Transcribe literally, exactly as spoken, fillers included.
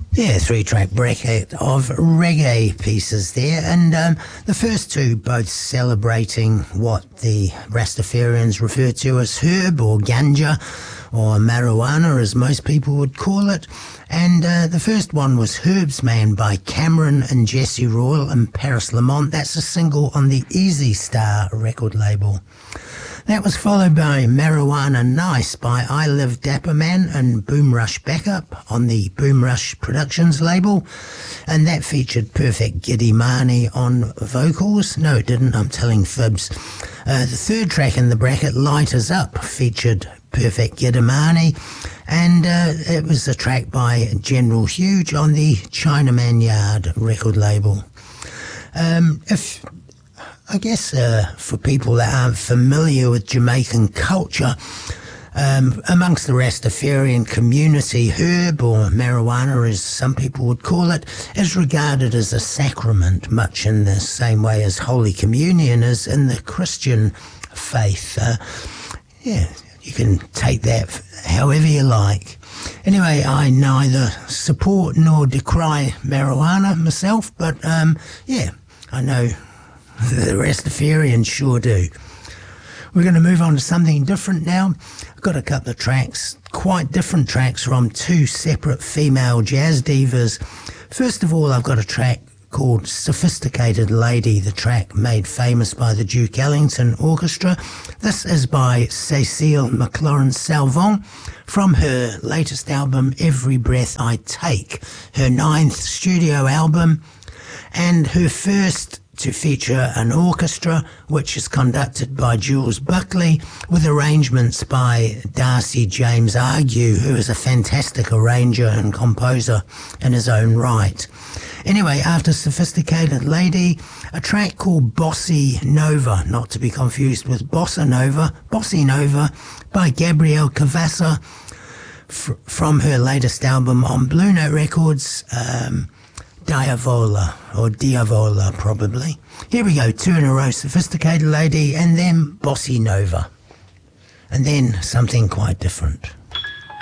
Yeah, three-track bracket of reggae pieces there, and um, the first two both celebrating what the Rastafarians refer to as herb or ganja, or marijuana as most people would call it. And uh, the first one was Herbs Man by Cameron and Jesse Royal and Paris Lamont. That's a single on the Easy Star record label. That was followed by Marijuana Nice by I Live Dapper Man and Boom Rush Backup on the Boom Rush Productions label. And that featured Perfect Giddimani on vocals. No, it didn't. I'm telling fibs. Uh, the third track in the bracket, Light Us Up, featured Perfect Giddimani. And uh, it was a track by General Huge on the Chinaman Yard record label. Um, if... I guess uh, for people that aren't familiar with Jamaican culture, um, amongst the Rastafarian community, herb, or marijuana as some people would call it, is regarded as a sacrament, much in the same way as Holy Communion is in the Christian faith. Uh, yeah, you can take that however you like. Anyway, I neither support nor decry marijuana myself, but um, yeah, I know the Rastafarians sure do. We're going to move on to something different now. I've got a couple of tracks, quite different tracks from two separate female jazz divas. First of all, I've got a track called Sophisticated Lady, the track made famous by the Duke Ellington Orchestra. This is by Cecile McLaurin Salvant from her latest album, Every Breath I Take, her ninth studio album, and her first to feature an orchestra, which is conducted by Jules Buckley, with arrangements by Darcy James Argue, who is a fantastic arranger and composer in his own right. Anyway, after Sophisticated Lady, a track called Bossy Nova, not to be confused with Bossa Nova, Bossy Nova by Gabrielle Cavassa f- from her latest album on Blue Note Records, um, Diavola, or Diavola probably. Here we go, two in a row, Sophisticated Lady, and then Bossy Nova. And then something quite different.